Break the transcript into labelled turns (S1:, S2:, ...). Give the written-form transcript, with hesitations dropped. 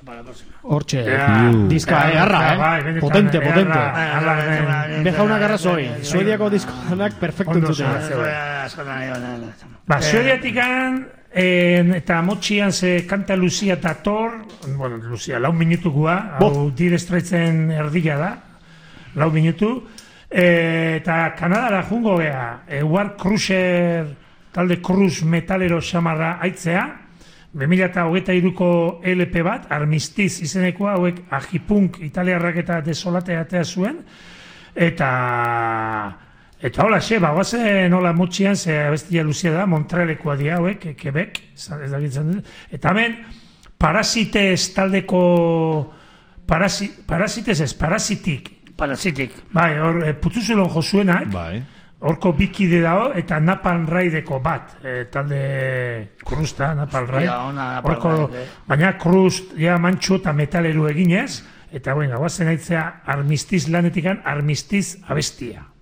S1: Hortxe, diska, arra, potente. Bejaunak arrazoi, Suediako diskoanak perfectu entzuten.
S2: Suediatikan, eta motxian ze kanta Lucia dator, bueno, Lucia, 4 minutukoa, hau Dire Straitsen erdia da, 4 minutu, eta Kanadara jungo geha, War Cruiser, talde Cruz metalero xamarra aitzea, 2023ko LP bat, Armistiz izenekoa, hauek Agipunk italiarrak eta desolatea atea zuen, eta hola, bagoazen hola motxian, ze abestia Luzia da, Montrealekoa dia hauek, Quebec, ez dakitzen dut, eta hemen, Parasites taldeko, Parasitik. Bai, hor, Putzuzulon josuenak, horko bikide dago, eta Napalm Raideko bat, talde Krusta, Napalm Raid, baina Krust, ja mantxo eta metaleru eginez, eta guen, gagoazen aitzea Armistiz lanetikan, Armistiz abestia.